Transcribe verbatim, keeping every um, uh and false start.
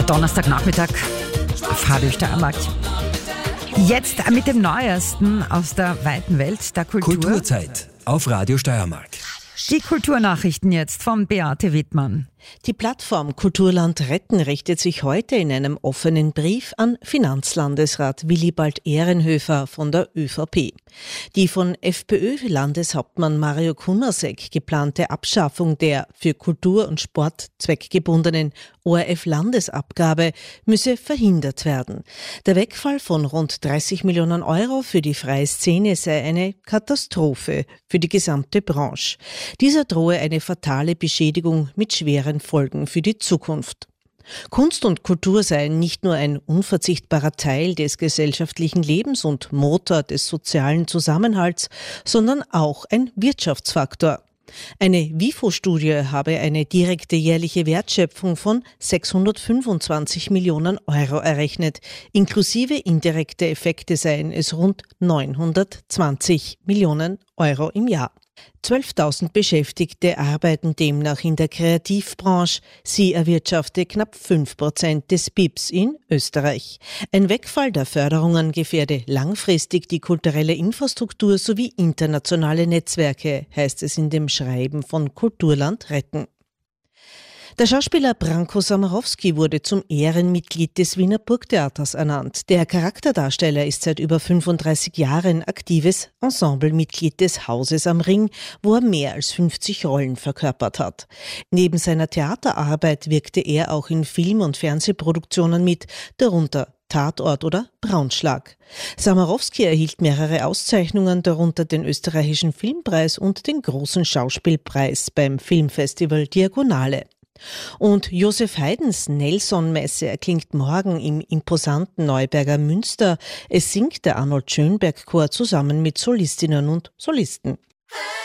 Donnerstagnachmittag auf Radio Steiermark. Jetzt mit dem Neuesten aus der weiten Welt der Kultur. Kulturzeit auf Radio Steiermark. Die Kulturnachrichten jetzt von Beate Wittmann. Die Plattform Kulturland retten richtet sich heute in einem offenen Brief an Finanzlandesrat Willibald Ehrenhöfer von der ÖVP. Die von FPÖ-Landeshauptmann Mario Kunasek geplante Abschaffung der für Kultur und Sport zweckgebundenen O R F-Landesabgabe müsse verhindert werden. Der Wegfall von rund dreißig Millionen Euro für die freie Szene sei eine Katastrophe für die gesamte Branche. Dieser drohe eine fatale Beschädigung mit schweren Folgen für die Zukunft. Kunst und Kultur seien nicht nur ein unverzichtbarer Teil des gesellschaftlichen Lebens und Motor des sozialen Zusammenhalts, sondern auch ein Wirtschaftsfaktor. Eine WIFO-Studie habe eine direkte jährliche Wertschöpfung von sechshundertfünfundzwanzig Millionen Euro errechnet. Inklusive indirekte Effekte seien es rund neunhundertzwanzig Millionen Euro im Jahr. zwölftausend Beschäftigte arbeiten demnach in der Kreativbranche. Sie erwirtschafte knapp fünf Prozent des B I Ps in Österreich. Ein Wegfall der Förderungen gefährde langfristig die kulturelle Infrastruktur sowie internationale Netzwerke, heißt es in dem Schreiben von Kulturland retten. Der Schauspieler Branko Samarowski wurde zum Ehrenmitglied des Wiener Burgtheaters ernannt. Der Charakterdarsteller ist seit über fünfunddreißig Jahren aktives Ensemblemitglied des Hauses am Ring, wo er mehr als fünfzig Rollen verkörpert hat. Neben seiner Theaterarbeit wirkte er auch in Film- und Fernsehproduktionen mit, darunter Tatort oder Braunschlag. Samarowski erhielt mehrere Auszeichnungen, darunter den österreichischen Filmpreis und den großen Schauspielpreis beim Filmfestival Diagonale. Und Josef Haydns Nelson-Messe erklingt morgen im imposanten Neuberger Münster. Es singt der Arnold Schönberg Chor zusammen mit Solistinnen und Solisten.